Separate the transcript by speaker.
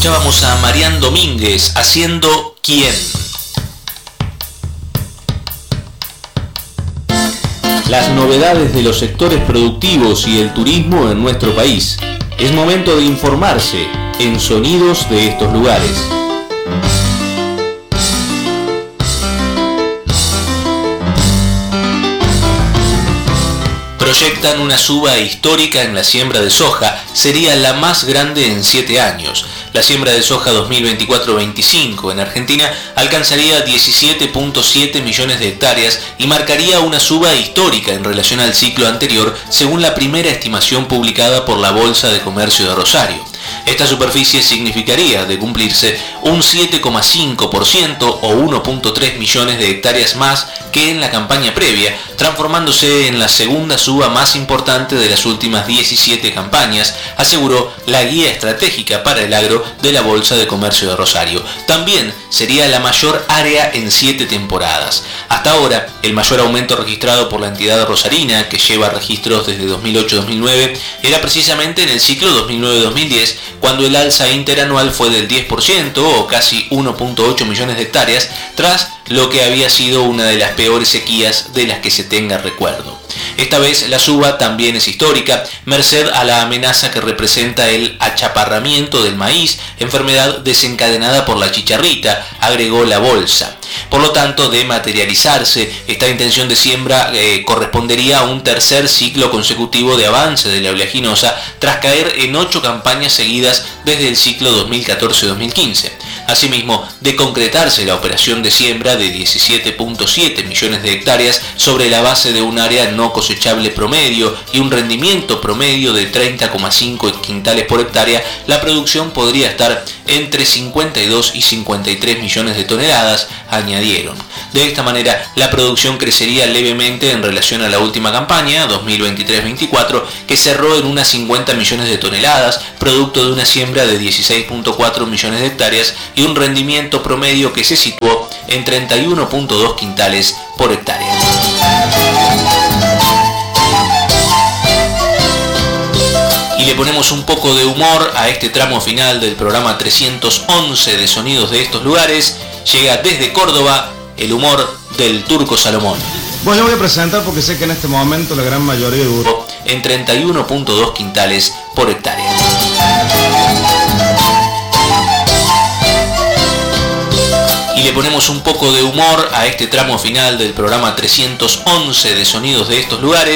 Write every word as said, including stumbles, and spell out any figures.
Speaker 1: escuchábamos a Marián Domínguez haciendo ¿Quién? Las novedades de los sectores productivos y el turismo en nuestro país. Es momento de informarse en Sonidos de estos lugares. Proyectan una suba histórica en la siembra de soja, sería la más grande en siete años. La siembra de soja dos mil veinticuatro veinticinco en Argentina alcanzaría diecisiete punto siete millones de hectáreas y marcaría una suba histórica en relación al ciclo anterior, según la primera estimación publicada por la Bolsa de Comercio de Rosario. Esta superficie significaría, de cumplirse, un siete coma cinco por ciento o uno punto tres millones de hectáreas más que en la campaña previa, transformándose en la segunda suba más importante de las últimas diecisiete campañas, aseguró la guía estratégica para el agro de la Bolsa de Comercio de Rosario. También sería la mayor área en siete temporadas. Hasta ahora, el mayor aumento registrado por la entidad rosarina, que lleva registros desde dos mil ocho a dos mil nueve, era precisamente en el ciclo dos mil nueve dos mil diez, cuando el alza interanual fue del diez por ciento o casi uno punto ocho millones de hectáreas, tras lo que había sido una de las peores sequías de las que se tenga recuerdo. Esta vez la suba también es histórica, merced a la amenaza que representa el achaparramiento del maíz, enfermedad desencadenada por la chicharrita, agregó la bolsa. Por lo tanto, de materializarse, esta intención de siembra eh, correspondería a un tercer ciclo consecutivo de avance de la oleaginosa, tras caer en ocho campañas seguidas desde el ciclo dos mil catorce dos mil quince. Asimismo, de concretarse la operación de siembra de diecisiete punto siete millones de hectáreas sobre la base de un área no cosechable promedio y un rendimiento promedio de treinta coma cinco quintales por hectárea, la producción podría estar entre cincuenta y dos y cincuenta y tres millones de toneladas, añadieron. De esta manera, la producción crecería levemente en relación a la última campaña, dos mil veintitrés veinticuatro, que cerró en unas cincuenta millones de toneladas, producto de una siembra de dieciséis punto cuatro millones de hectáreas y un rendimiento promedio que se situó en treinta y uno punto dos quintales por hectárea. Y le ponemos un poco de humor a este tramo final del programa trescientos once de Sonidos de estos lugares. Llega desde Córdoba el humor del Turco Salomón.
Speaker 2: Bueno, yo voy a presentar porque sé que en este momento la gran mayoría duró
Speaker 1: en treinta y uno punto dos quintales por hectárea. Y le ponemos un poco de humor a este tramo final del programa trescientos once de Sonidos de estos lugares.